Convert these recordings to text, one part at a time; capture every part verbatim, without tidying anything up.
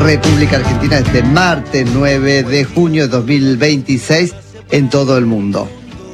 República Argentina este martes nueve de junio de dos mil veintiséis en todo el mundo.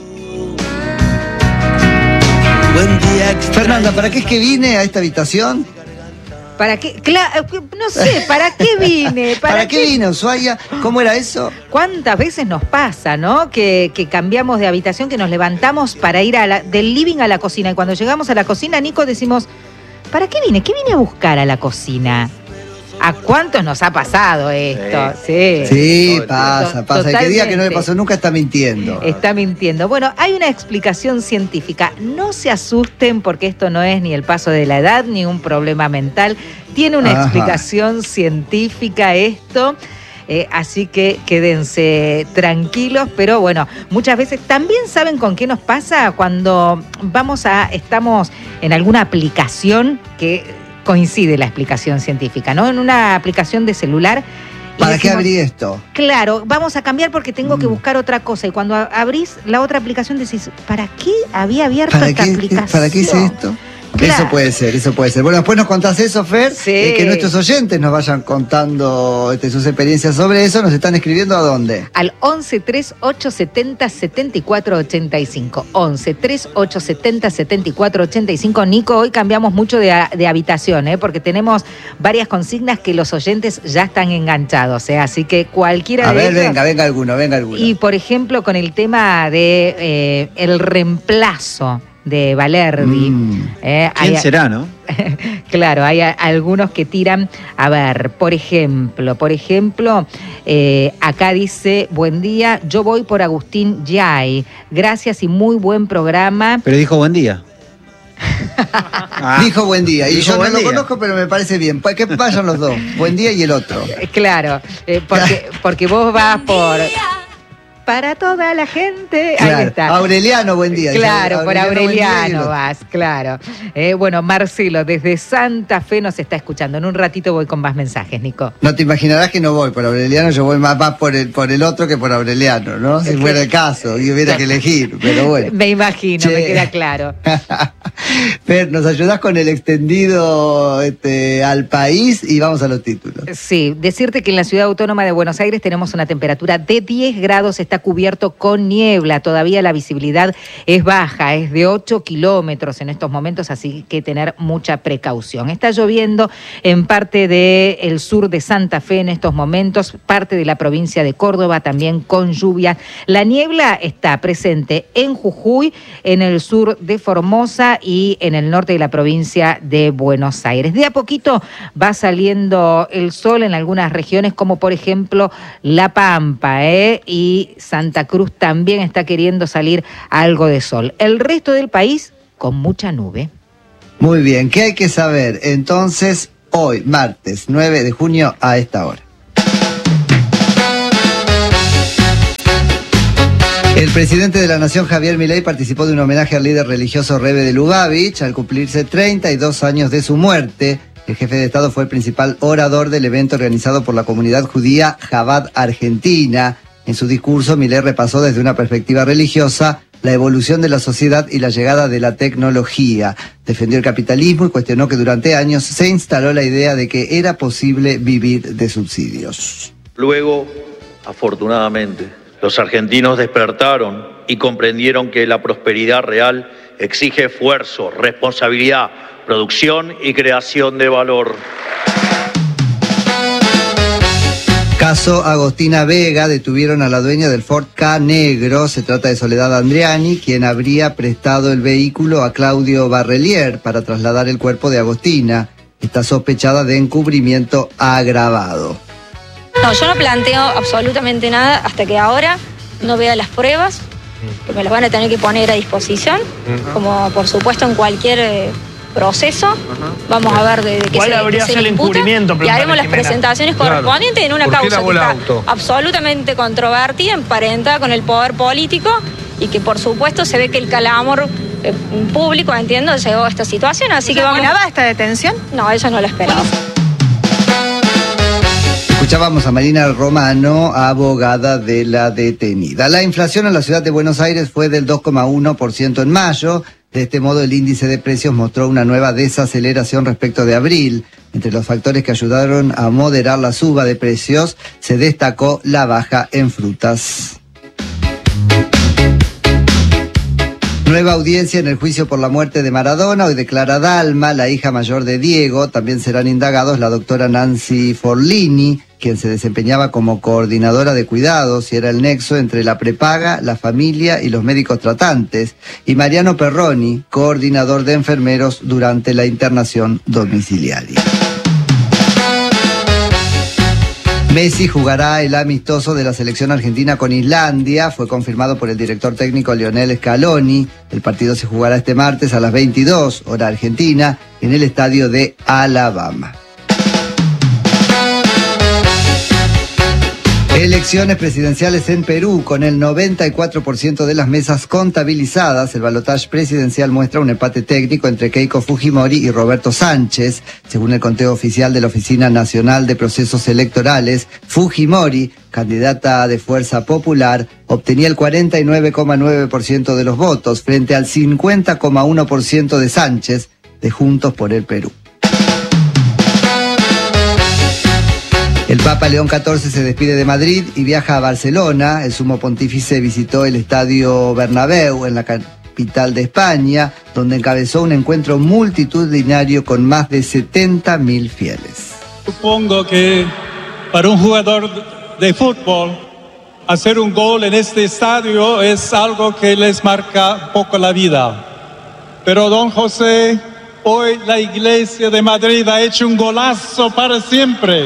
Fernanda, ¿para qué es que vine a esta habitación? ¿Para qué? Claro, no sé, ¿para qué vine? ¿Para, ¿Para qué, qué vine, Ushuaia? ¿Cómo era eso? ¿Cuántas veces nos pasa, no? Que, que cambiamos de habitación, que nos levantamos para ir a la, del living a la cocina. Y cuando llegamos a la cocina, Nico, decimos, ¿para qué vine? ¿Qué vine a buscar a la cocina? ¿A cuántos nos ha pasado esto? Sí, sí, sí pasa, pasa. El que diga que no le pasó nunca está mintiendo. Está mintiendo. Bueno, hay una explicación científica. No se asusten porque esto no es ni el paso de la edad ni un problema mental. Tiene una Ajá. explicación científica esto. Eh, así que quédense tranquilos, pero bueno, muchas veces también saben con qué nos pasa cuando vamos a, estamos en alguna aplicación que coincide la explicación científica, ¿no? En una aplicación de celular. ¿Para decimos, qué abrí esto? Claro, vamos a cambiar porque tengo mm. que buscar otra cosa. Y cuando abrís la otra aplicación decís, ¿para qué había abierto ¿Para esta qué, aplicación? ¿Para qué hice esto? Claro. Eso puede ser, eso puede ser. Bueno, después nos contás eso, Fer, sí. eh, que nuestros oyentes nos vayan contando este, sus experiencias sobre eso. ¿Nos están escribiendo a dónde? Al once, treinta y ocho, setenta, setenta y cuatro, ochenta y cinco. once, treinta y ocho, setenta, setenta y cuatro, ochenta y cinco. Nico, hoy cambiamos mucho de, de habitación, ¿eh? Porque tenemos varias consignas que los oyentes ya están enganchados, ¿eh? Así que cualquiera a de ver, ellos... venga, venga alguno, venga alguno. Y, por ejemplo, con el tema de eh, el reemplazo de Valerdi. Mm. Eh, ¿Quién hay, será, no? Claro, hay a, algunos que tiran, a ver, por ejemplo, por ejemplo, eh, acá dice, buen día, yo voy por Agustín Yay, gracias y muy buen programa. Pero dijo buen día. ah, dijo buen día, y yo no lo conozco, pero me parece bien, que vayan los dos, buen día y el otro. Claro, eh, porque, porque vos vas por... Para toda la gente. Claro. Ahí está. Aureliano, buen día. Claro, Aureliano, por Aureliano día, vas, claro. Eh, bueno, Marcelo, desde Santa Fe nos está escuchando. En un ratito voy con más mensajes, Nico. No te imaginarás que no voy por Aureliano, yo voy más, más por, el, por el otro que por Aureliano, ¿no? Si es fuera que... el caso, y hubiera que elegir, pero bueno. Me imagino, che. Me queda claro. Fer, ¿nos ayudás con el extendido este, al país? Y vamos a los títulos. Sí, decirte que en la Ciudad Autónoma de Buenos Aires tenemos una temperatura de diez grados, está cubierto con niebla, todavía la visibilidad es baja, es de ocho kilómetros en estos momentos, así que tener mucha precaución. Está lloviendo en parte del sur de Santa Fe en estos momentos, parte de la provincia de Córdoba también con lluvia. La niebla está presente en Jujuy, en el sur de Formosa y en el norte de la provincia de Buenos Aires. De a poquito va saliendo el sol en algunas regiones, como por ejemplo La Pampa, ¿eh? y Santa Cruz también está queriendo salir algo de sol. El resto del país con mucha nube. Muy bien, ¿qué hay que saber? Entonces, hoy, martes nueve de junio, a esta hora. El presidente de la Nación, Javier Milei, participó de un homenaje al líder religioso Rebbe de Lubavitch al cumplirse treinta y dos años de su muerte. El jefe de Estado fue el principal orador del evento organizado por la comunidad judía Chabad Argentina. En su discurso, Milei repasó desde una perspectiva religiosa la evolución de la sociedad y la llegada de la tecnología. Defendió el capitalismo y cuestionó que durante años se instaló la idea de que era posible vivir de subsidios. Luego, afortunadamente, los argentinos despertaron y comprendieron que la prosperidad real exige esfuerzo, responsabilidad, producción y creación de valor. Caso Agostina Vega, detuvieron a la dueña del Ford Ka negro. Se trata de Soledad Andriani, quien habría prestado el vehículo a Claudio Barrelier para trasladar el cuerpo de Agostina. Está sospechada de encubrimiento agravado. No, yo no planteo absolutamente nada hasta que ahora no vea las pruebas, que me las van a tener que poner a disposición, uh-huh. como por supuesto en cualquier eh, proceso. Uh-huh. Vamos a ver de, de qué ¿Cuál se, habría qué sido se el imputa encubrimiento? Y haremos las Jimena. presentaciones claro. correspondientes en una causa que está auto? absolutamente controvertida, emparentada con el poder político y que por supuesto se ve que el calamor eh, público, entiendo, llegó a esta situación, así que vamos... ¿Esperaba esta detención? No, eso no lo esperaba. Escuchábamos a Marina Romano, abogada de la detenida. La inflación en la ciudad de Buenos Aires fue del dos coma uno por ciento en mayo, De este modo, el índice de precios mostró una nueva desaceleración respecto de abril. Entre los factores que ayudaron a moderar la suba de precios, se destacó la baja en frutas. Nueva audiencia en el juicio por la muerte de Maradona. Hoy declara Dalma, la hija mayor de Diego. También serán indagados la doctora Nancy Forlini, quien se desempeñaba como coordinadora de cuidados y era el nexo entre la prepaga, la familia y los médicos tratantes, y Mariano Perroni, coordinador de enfermeros durante la internación domiciliaria. Messi jugará el amistoso de la selección argentina con Islandia, fue confirmado por el director técnico Lionel Scaloni. El partido se jugará este martes a las veintidós, hora argentina, en el estadio de Alabama. Elecciones presidenciales en Perú, con el noventa y cuatro por ciento de las mesas contabilizadas. El balotaje presidencial muestra un empate técnico entre Keiko Fujimori y Roberto Sánchez. Según el conteo oficial de la Oficina Nacional de Procesos Electorales, Fujimori, candidata de Fuerza Popular, obtenía el cuarenta y nueve coma nueve por ciento de los votos frente al cincuenta coma uno por ciento de Sánchez, de Juntos por el Perú. El Papa León catorce se despide de Madrid y viaja a Barcelona. El sumo pontífice visitó el estadio Bernabéu en la capital de España, donde encabezó un encuentro multitudinario con más de setenta mil fieles. Supongo que para un jugador de fútbol, hacer un gol en este estadio es algo que les marca un poco la vida. Pero don José, hoy la Iglesia de Madrid ha hecho un golazo para siempre.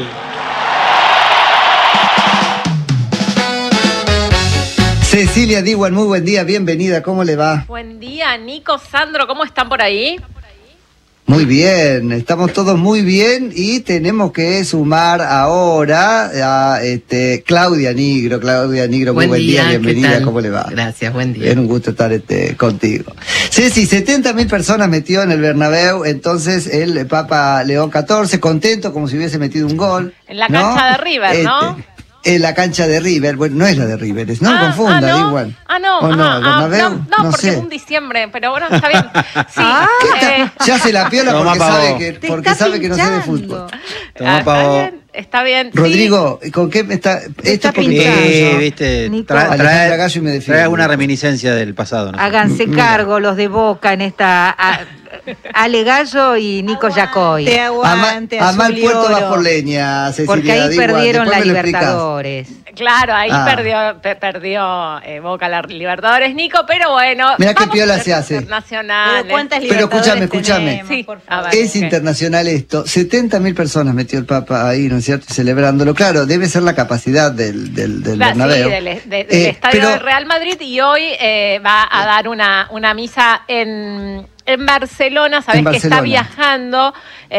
Cecilia Diwan, muy buen día, bienvenida, ¿cómo le va? Buen día, Nico, Sandro, ¿cómo están por ahí? Muy bien, estamos todos muy bien y tenemos que sumar ahora a este, Claudia Nigro. Claudia Nigro, muy buen, buen día, día bienvenida, ¿cómo le va? Gracias, buen día. Bien, un gusto estar este, contigo. Ceci, setenta mil personas metió en el Bernabéu, entonces el Papa León catorce, contento como si hubiese metido un gol. En la cancha, ¿no?, de River, ¿no? Este, en la cancha de River, bueno, no es la de River, es, no ah, confunda, ah, no. igual. Ah, no, ¿O no, ah, Bernabéu? Ah, no, no, no porque sé. es un diciembre, pero bueno, está bien. Sí, ah, eh, ya se la piola porque, sabe que, porque sabe que no sé de fútbol. Ah, está bien, está bien. Rodrigo, sí. ¿Con qué me está? Esto es sí, viste, trae, trae, trae alguna reminiscencia del pasado. ¿No? Háganse cargo los de Boca en esta... A, Ale Gallo y Nico Yacoy. Te aguante, a, a mal puerto vas por leña, Cecilia. Porque ahí Diwan, perdieron la Libertadores. Claro, ahí ah. perdió, pe perdió eh, Boca la Libertadores, Nico, pero bueno. Mirá qué piola se hace. Internacional. Pero ¿cuántas Libertadores Pero escúchame, escúchame. Sí, por favor. Es okay. internacional esto. setenta mil personas metió el Papa ahí, ¿no es cierto? Celebrándolo. Claro, debe ser la capacidad del, del, del claro, Bernabéu. Sí, del, de, del eh, estadio pero... del Real Madrid, y hoy eh, va a dar una, una misa en... En Barcelona, sabés que está viajando,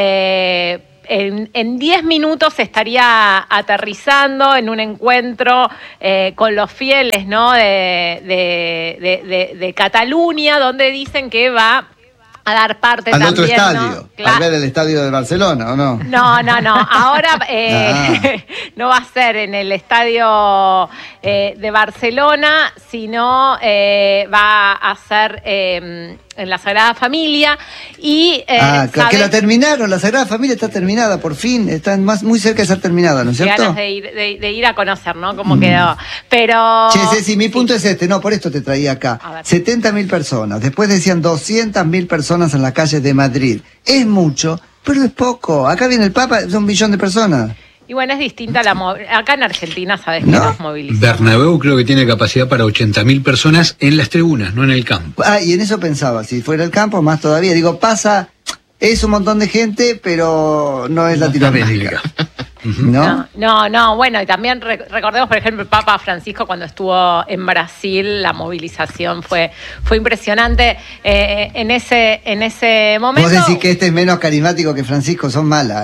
eh, en diez minutos estaría aterrizando en un encuentro eh, con los fieles, ¿no?, de, de, de, de, de Cataluña, donde dicen que va a dar parte al también, otro estadio, ¿no? Claro. Al ver el estadio de Barcelona, ¿o no? No, no, no. Ahora eh, ah. no va a ser en el estadio eh, de Barcelona, sino eh, va a ser eh, en la Sagrada Familia. Y, eh, ah, ¿sabes? Que la terminaron, la Sagrada Familia está terminada, por fin, está más, muy cerca de ser terminada, ¿no es cierto? Ganas de ir, de, de ir a conocer, ¿no?, cómo mm. quedó. Pero... Che, Ceci, mi punto sí. es este, no, por esto te traía acá. setenta mil personas, después decían doscientas mil personas en las calles de Madrid. Es mucho, pero es poco. Acá viene el Papa, son un millón de personas. Y bueno, es distinta la movilización. Acá en Argentina, ¿sabes qué nos moviliza? Bernabéu creo que tiene capacidad para ochenta mil personas en las tribunas, no en el campo. Ah, y en eso pensaba, si fuera el campo, más todavía. Digo, pasa, es un montón de gente, pero no es Latinoamérica. ¿No? ¿No? No, no, bueno, y también recordemos, por ejemplo, el Papa Francisco cuando estuvo en Brasil, la movilización fue, fue impresionante eh, en ese, en ese momento. Vos decís que este es menos carismático que Francisco, son malas, ¿eh?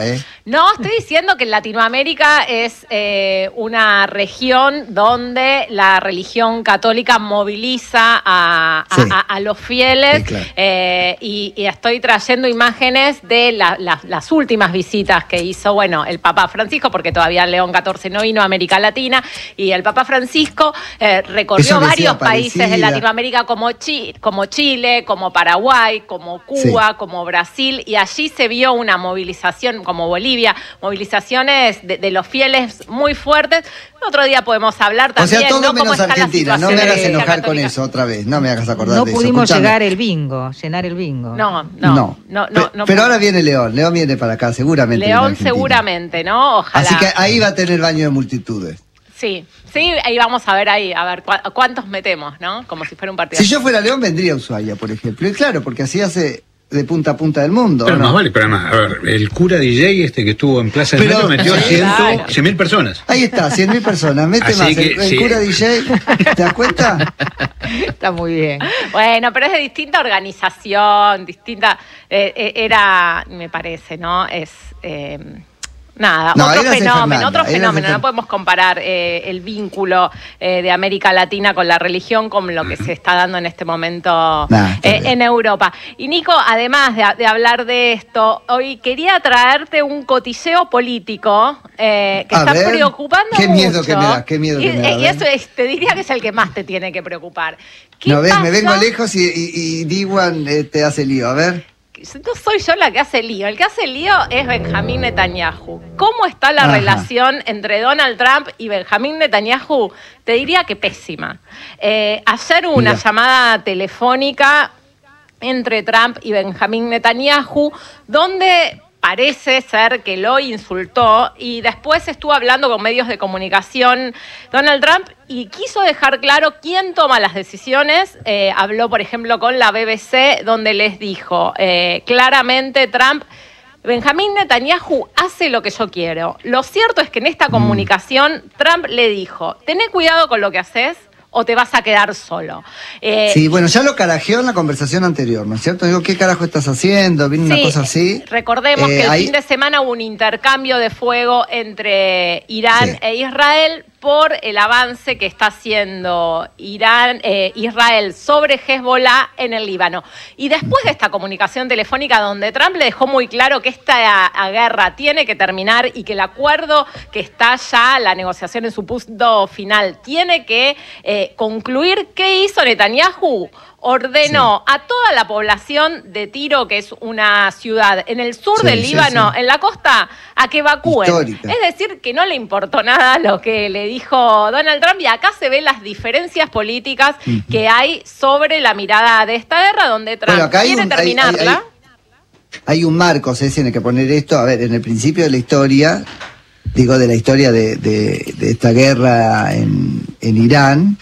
No, estoy diciendo que Latinoamérica es eh, una región donde la religión católica moviliza a, a, sí. a, a los fieles, sí, claro. eh, y, y estoy trayendo imágenes de la, la, las últimas visitas que hizo, bueno, el Papa Francisco, porque todavía León catorce no vino a América Latina, y el Papa Francisco eh, recorrió varios países de Latinoamérica como, Chi, como Chile, como Paraguay, como Cuba, sí. como Brasil, y allí se vio una movilización como Bolivia, movilizaciones de, de los fieles muy fuertes. Otro día podemos hablar también. O sea, todo ¿no? menos Argentina. No me hagas enojar con eso otra vez. No me hagas acordar no de eso. No pudimos Escuchame. llegar el bingo, llenar el bingo. No, no, no. no, no, Pe no pero ahora viene León. León viene para acá, seguramente. León seguramente, ¿no? Ojalá. Así que ahí va a tener baño de multitudes. Sí, sí, ahí vamos a ver ahí, a ver cu cuántos metemos, ¿no? Como si fuera un partido. Si yo fuera León, vendría a Ushuaia, por ejemplo. Y claro, porque así hace de punta a punta del mundo. Pero ¿no? más vale, pero además, a ver, el cura D J este que estuvo en Plaza del Metro metió cien mil personas. Ahí está, cien mil personas. Mete Así más. Que, el, el sí. cura D J, ¿te das cuenta? Está muy bien. Bueno, pero es de distinta organización, distinta. Eh, eh, era, me parece, ¿no? Es. Eh, Nada, no, otro fenómeno, otro fenómeno. No podemos comparar eh, el vínculo eh, de América Latina con la religión con lo que se está dando en este momento nah, eh, en Europa. Y Nico, además de, de hablar de esto, hoy quería traerte un cotilleo político eh, que a está ver, preocupando qué mucho. Miedo que me da, qué miedo y, que me da. Y eso es, te diría que es el que más te tiene que preocupar. No ves, me vengo lejos y, y, y Diwan eh, te hace lío. A ver. No soy yo la que hace lío. El que hace lío es Benjamín Netanyahu. ¿Cómo está la Ajá. relación entre Donald Trump y Benjamín Netanyahu? Te diría que pésima. Eh, ayer hubo una Mira. llamada telefónica entre Trump y Benjamín Netanyahu, donde parece ser que lo insultó, y después estuvo hablando con medios de comunicación Donald Trump y quiso dejar claro quién toma las decisiones. Eh, habló, por ejemplo, con la B B C, donde les dijo eh, claramente Trump: Benjamín Netanyahu hace lo que yo quiero. Lo cierto es que en esta comunicación Trump le dijo: tené cuidado con lo que haces o te vas a quedar solo. Eh, sí, bueno, ya lo carajeó en la conversación anterior, ¿no es cierto? Digo, ¿qué carajo estás haciendo? Vino sí, una cosa así. Recordemos eh, que el ahí... fin de semana hubo un intercambio de fuego entre Irán sí. e Israel por el avance que está haciendo Irán, eh, Israel sobre Hezbollah en el Líbano. Y después de esta comunicación telefónica donde Trump le dejó muy claro que esta a, a guerra tiene que terminar y que el acuerdo que está ya, la negociación en su punto final, tiene que eh, concluir, ¿qué hizo Netanyahu? Ordenó sí. a toda la población de Tiro, que es una ciudad en el sur sí, del sí, Líbano, sí. en la costa, a que evacúen. Histórica. Es decir, que no le importó nada lo que le dijo Donald Trump, y acá se ven las diferencias políticas uh-huh. que hay sobre la mirada de esta guerra, donde Trump bueno, quiere un, terminarla. Hay, hay, hay, hay un marco, Ceci, en el que poner esto. A ver, en el principio de la historia, digo, de la historia de, de, de esta guerra en, en Irán,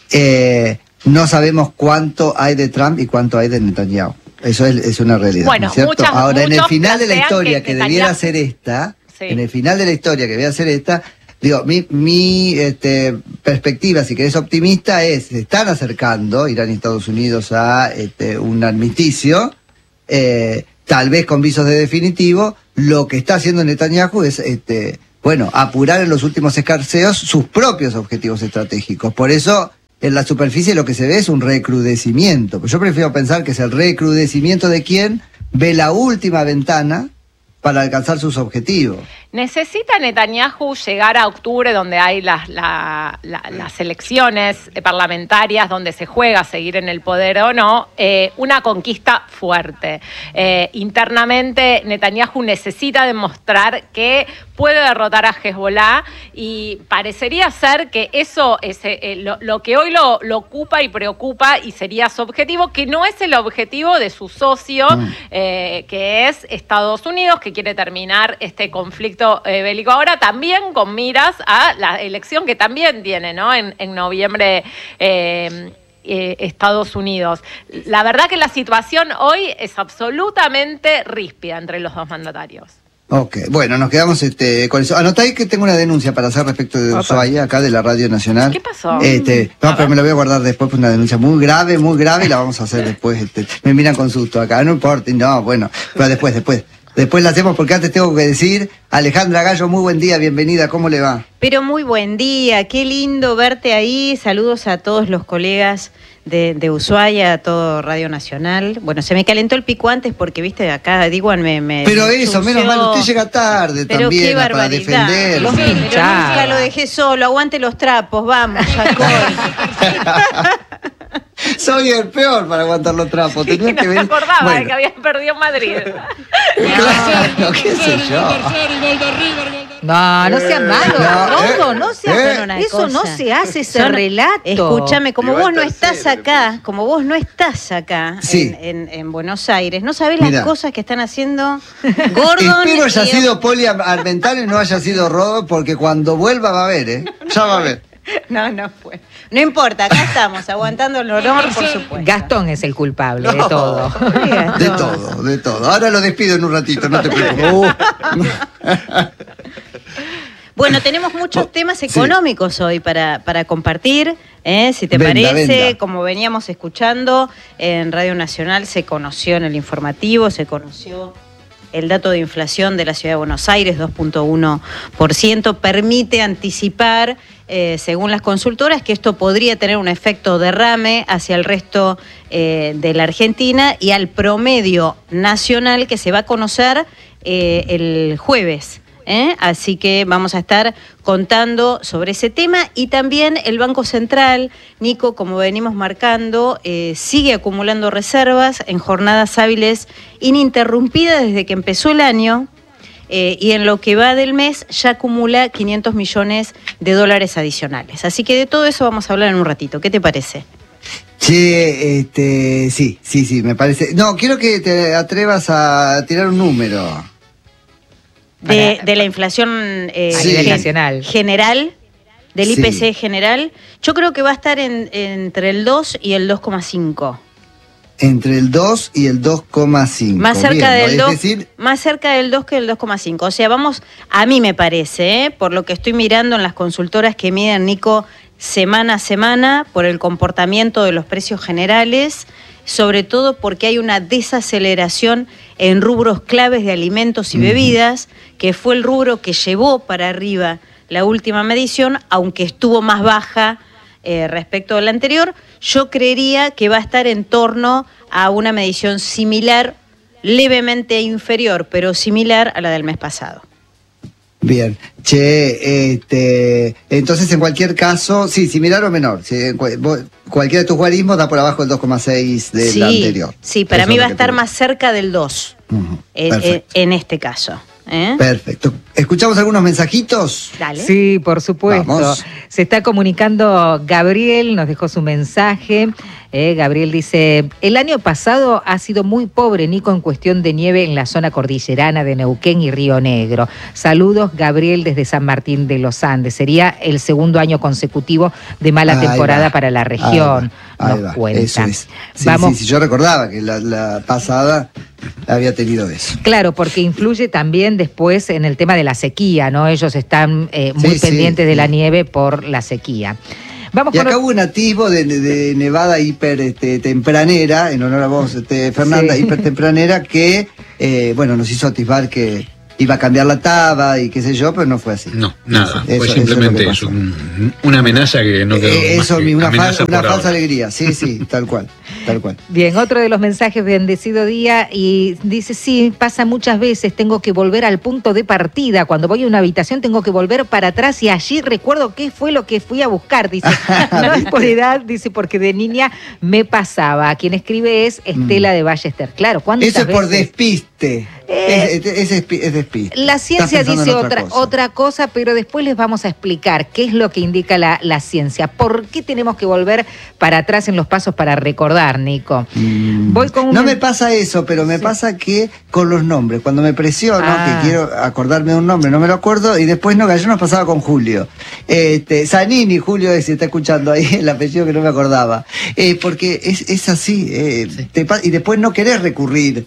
eh, no sabemos cuánto hay de Trump y cuánto hay de Netanyahu. Eso es, es una realidad, bueno, ¿no es cierto? Muchas, Ahora, en el final de la historia que, que debiera ser esta, sí. en el final de la historia que debiera ser esta, digo, mi, mi este, perspectiva, si querés optimista, es, se están acercando Irán y Estados Unidos a este, un armisticio, eh, tal vez con visos de definitivo. Lo que está haciendo Netanyahu es, este, bueno, apurar en los últimos escarceos sus propios objetivos estratégicos. Por eso, en la superficie lo que se ve es un recrudecimiento. Yo prefiero pensar que es el recrudecimiento de quien ve la última ventana para alcanzar sus objetivos. ¿Necesita Netanyahu llegar a octubre, donde hay las, la, la, las elecciones parlamentarias, donde se juega seguir en el poder o no, eh, una conquista fuerte? Eh, internamente, Netanyahu necesita demostrar que puede derrotar a Hezbollah, y parecería ser que eso es eh, lo, lo que hoy lo, lo ocupa y preocupa, y sería su objetivo, que no es el objetivo de su socio, mm. eh, que es Estados Unidos, que quiere terminar este conflicto Eh, bélico ahora, también con miras a la elección que también tiene, ¿no? En, en noviembre eh, eh, Estados Unidos. La verdad que la situación hoy es absolutamente ríspida entre los dos mandatarios. Ok, bueno, nos quedamos este, con eso. Anotáis que tengo una denuncia para hacer respecto de Ushuaia, acá de la Radio Nacional. ¿Qué pasó? Este, no, pero me lo voy a guardar después, pues una denuncia muy grave, muy grave, y la vamos a hacer después. Este, me miran con susto acá, no importa, no, bueno, pero después, después. Después la hacemos porque antes tengo que decir, Alejandra Gallo, muy buen día, bienvenida, ¿cómo le va? Pero muy buen día, qué lindo verte ahí, saludos a todos los colegas de, de Ushuaia, a todo Radio Nacional. Bueno, se me calentó el pico antes porque, viste, acá Diguan me... me pero eso, ensució. Menos mal, usted llega tarde pero también qué para defender. Los pero nunca lo dejé solo, aguante los trapos, vamos, Jacob. Soy el peor para aguantar los trapos. Sí, Tenía no que me venir... acordaba bueno. de que habías perdido Madrid. Claro, qué sé yo. No, no seas malo, no, Rodo, eh, no seas eh, una Eso cosa. No se hace, ese Son, relato. Escúchame, como Igual vos no tercero, estás acá, como vos no estás acá sí. en, en, en Buenos Aires, no sabés las Mirá. cosas que están haciendo Gordon. Espero haya y... sido Poli Armentano y no haya sido Rodo, porque cuando vuelva va a ver, ¿eh? Ya va a ver. No, no fue. No importa, acá estamos, aguantando el honor, por supuesto. Gastón es el culpable No. de todo. De todo, de todo. Ahora lo despido en un ratito, no te preocupes. Bueno, tenemos muchos temas económicos sí. hoy para, para compartir, ¿eh? Si te venda, parece, venda. Como veníamos escuchando, en Radio Nacional se conoció en el informativo, se conoció el dato de inflación de la Ciudad de Buenos Aires, dos punto uno por ciento, permite anticipar, eh, según las consultoras, que esto podría tener un efecto derrame hacia el resto eh, de la Argentina y al promedio nacional que se va a conocer eh, el jueves. ¿Eh? Así que vamos a estar contando sobre ese tema y también el Banco Central, Nico, como venimos marcando, eh, sigue acumulando reservas en jornadas hábiles ininterrumpidas desde que empezó el año eh, y en lo que va del mes ya acumula quinientos millones de dólares adicionales. Así que de todo eso vamos a hablar en un ratito. ¿Qué te parece? Che, este, sí, sí, sí, me parece. No, quiero que te atrevas a tirar un número. De, de la inflación eh, a nivel nacional general, del sí. I P C general, yo creo que va a estar en, entre el dos y el dos coma cinco. Entre el dos y el dos coma cinco. Más cerca Bien, del ¿no? dos, es decir... más cerca del dos que del dos coma cinco. O sea, vamos, a mí me parece, ¿eh? Por lo que estoy mirando en las consultoras que miden, Nico, semana a semana, por el comportamiento de los precios generales, sobre todo porque hay una desaceleración en rubros claves de alimentos y bebidas, que fue el rubro que llevó para arriba la última medición, aunque estuvo más baja eh, respecto a la anterior. Yo creería que va a estar en torno a una medición similar, levemente inferior, pero similar a la del mes pasado. Bien, che, este, entonces en cualquier caso, sí, similar o menor, si, cualquiera de tus guarismos da por abajo el dos coma seis del sí, anterior. Sí, para Eso mí es va a que estar te... más cerca del dos, uh-huh. en, en, en este caso. ¿Eh? Perfecto. ¿Escuchamos algunos mensajitos? Dale. Sí, por supuesto. Vamos. Se está comunicando Gabriel, nos dejó su mensaje. Eh, Gabriel dice, el año pasado ha sido muy pobre, Nico, en cuestión de nieve en la zona cordillerana de Neuquén y Río Negro. Saludos, Gabriel, desde San Martín de los Andes. Sería el segundo año consecutivo de mala ahí temporada va. Para la región. Ahí nos va. cuenta. Eso es. Sí, Vamos. Sí, sí, yo recordaba que la, la pasada había tenido eso. Claro, porque influye también después en el tema de la sequía, ¿no? Ellos están eh, muy sí, pendientes sí, de sí. la nieve por la sequía. Vamos y con acá hubo un atisbo de, de nevada hiper este, tempranera, en honor a vos, este, Fernanda, sí. hiper tempranera, que eh, bueno, nos hizo atisbar que iba a cambiar la taba y qué sé yo, pero no fue así. No, nada, eso, fue eso, simplemente eso, eso un, una amenaza que no quedó eh, más Eso, que una, fal, una falsa ahora. alegría, sí, sí, tal cual, tal cual. Bien, otro de los mensajes, bendecido día, y dice, sí, pasa muchas veces, tengo que volver al punto de partida, cuando voy a una habitación tengo que volver para atrás y allí recuerdo qué fue lo que fui a buscar, dice, no es por edad, dice, porque de niña me pasaba. Quien escribe es Estela mm. de Ballester. Claro, ¿cuántas Eso es veces? por despiste. Eh, es, es, es, es despiste. La ciencia dice otra, otra, cosa. otra cosa, pero después les vamos a explicar qué es lo que indica la, la ciencia. ¿Por qué tenemos que volver para atrás en los pasos para recordar, Nico? Mm. Voy con un... No me pasa eso, pero me sí. pasa que con los nombres, cuando me presiono, ah. que quiero acordarme de un nombre, no me lo acuerdo, y después no, que ayer nos pasaba con Julio. Este, Zanini, Julio, se está escuchando ahí el apellido que no me acordaba. Eh, porque es, es así, eh, sí. te, y después no querés recurrir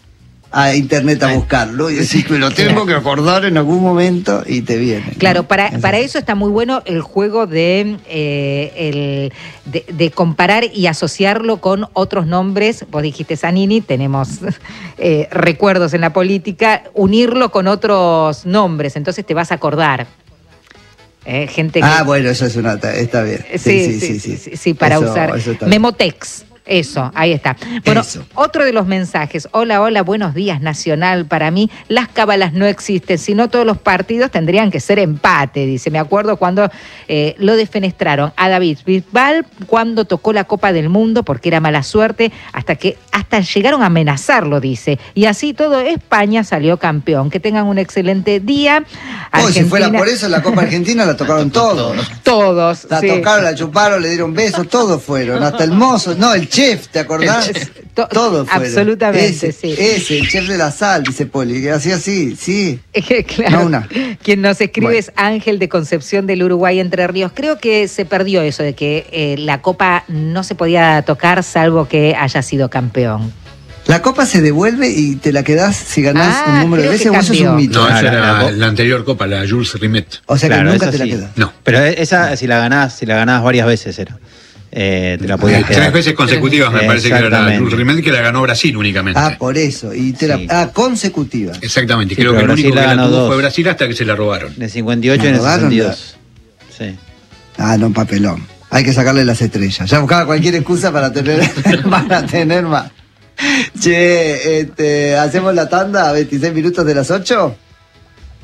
a internet a buscarlo y decís, me lo tengo que acordar en algún momento y te viene. Claro, ¿no? para, es para eso está muy bueno el juego de, eh, el, de, de comparar y asociarlo con otros nombres. Vos dijiste Zanini, tenemos eh, recuerdos en la política, unirlo con otros nombres, entonces te vas a acordar. Eh, gente que... Ah, bueno, eso es una... Está bien. Sí, sí, sí, sí, sí, sí, sí para eso, usar. Eso Memotex. Eso, ahí está. Bueno, Eso. Otro de los mensajes. Hola, hola, buenos días, Nacional. Para mí, las cábalas no existen, sino todos los partidos tendrían que ser empate, dice. Me acuerdo cuando eh, lo defenestraron a David Bisbal cuando tocó la Copa del Mundo, porque era mala suerte, hasta que hasta llegaron a amenazarlo, dice. Y así todo, España salió campeón. Que tengan un excelente día. Oh, si fuera por eso, la Copa Argentina la tocaron todos. Todos, La sí. tocaron, la chuparon, le dieron besos, todos fueron. Hasta el mozo, no, el chef, ¿te acordás? To Todos fueron. Absolutamente, ese, sí. Ese, el chef de la sal, dice Poli, que hacía así, sí. Claro. No una. Quien nos escribe Bueno. es Ángel de Concepción del Uruguay, Entre Ríos. Creo que se perdió eso de que eh, la Copa no se podía tocar salvo que haya sido campeón. La Copa se devuelve y te la quedás si ganás Ah, un número de veces, o eso es un mito. No, esa la, era la, la anterior Copa, la Jules Rimet. O sea claro, que nunca te sí. la quedás. No. Pero esa, si la ganás, si la ganás varias veces era. Eh, te la podías Tres quedar. veces consecutivas me parece que era la Exactamente. Jules Rimet, que la ganó Brasil únicamente. Ah, por eso. Y te la, Sí. ah, consecutiva. Exactamente, Sí, creo que pero el único Brasil que la la ganó tuvo dos. fue Brasil hasta que se la robaron. En el cincuenta y ocho y ¿La en el robaron? sesenta y dos. Sí. Ah, no, papelón. Hay que sacarle las estrellas. Ya buscaba cualquier excusa para tener, para tener más. Che, este, hacemos la tanda a veintiséis minutos de las ocho.